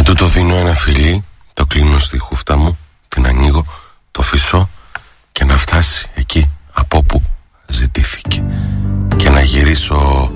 τούτο δίνω ένα φιλί, το κλείνω στη χούφτα μου, την ανοίγω, το φυσώ και να φτάσει εκεί από όπου ζητήθηκε. Και να γυρίσω